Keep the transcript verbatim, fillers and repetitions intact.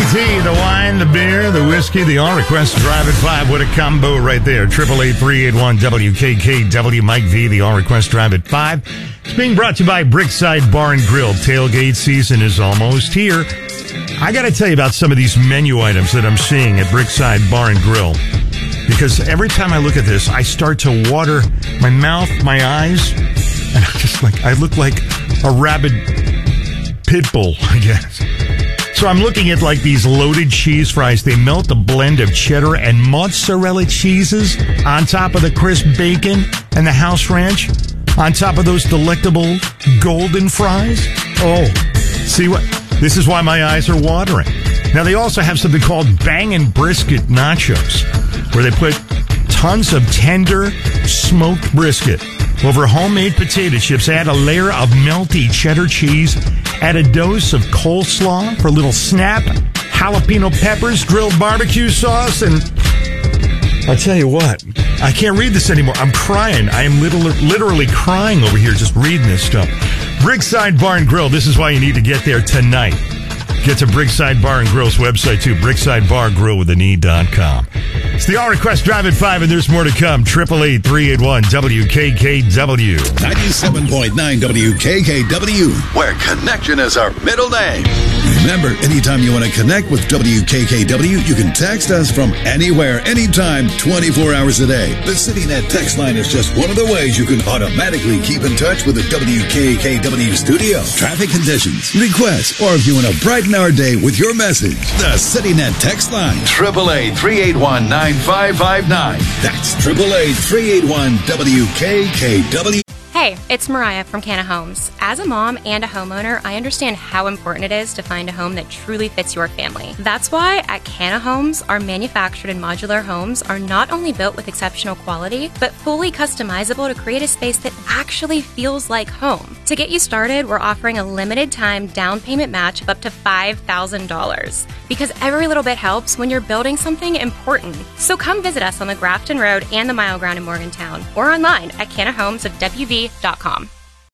tea, the wine, the beer, the whiskey, the all request drive at five. What a combo right there. Triple eight three eight one W K K W. Mike V, the all request drive at five. It's being brought to you by Brickside Bar and Grill. Tailgate season is almost here. I got to tell you about some of these menu items that I'm seeing at Brickside Bar and Grill, because every time I look at this, I start to water my mouth, my eyes, and I'm just like, I look like a rabid pit bull, I guess. So I'm looking at like these loaded cheese fries. They melt a blend of cheddar and mozzarella cheeses on top of the crisp bacon and the house ranch, on top of those delectable golden fries. Oh, see what? This is why my eyes are watering. Now, they also have something called Bangin' Brisket Nachos, where they put tons of tender smoked brisket over homemade potato chips, add a layer of melty cheddar cheese, add a dose of coleslaw for a little snap, jalapeno peppers, grilled barbecue sauce, and I'll tell you what, I can't read this anymore. I'm crying. I am literally, literally crying over here just reading this stuff. Brickside Bar and Grill, this is why you need to get there tonight. Get to Brickside Bar and Grill's website, too, brickside bar grill with an e dot com. It's the All Request Drive at five, and there's more to come. Triple eight three eight one W K K W. ninety-seven point nine W K K W, where connection is our middle name. Remember, anytime you want to connect with W K K W, you can text us from anywhere, anytime, twenty-four hours a day. The CityNet text line is just one of the ways you can automatically keep in touch with the W K K W studio. Traffic conditions, requests, or if you want to brighten our day with your message, the CityNet text line, triple eight three eight one nine five five nine. That's triple eight three eight one W K K W. Hey, it's Mariah from Canna Homes. As a mom and a homeowner, I understand how important it is to find a home that truly fits your family. That's why at Canna Homes, our manufactured and modular homes are not only built with exceptional quality, but fully customizable to create a space that actually feels like home. To get you started, we're offering a limited time down payment match of up to five thousand dollars. Because every little bit helps when you're building something important. So come visit us on the Grafton Road and the Mile Ground in Morgantown, or online at canna homes w v dot com.